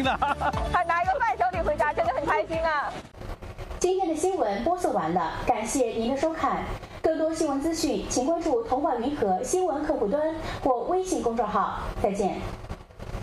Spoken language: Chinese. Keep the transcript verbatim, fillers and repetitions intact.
了。 还拿一个伴手礼回家，真的很开心啊！ 今天的新闻播送完了，感谢您的收看。更多新闻资讯，请关注童话云和新闻客户端或微信公众号。再见。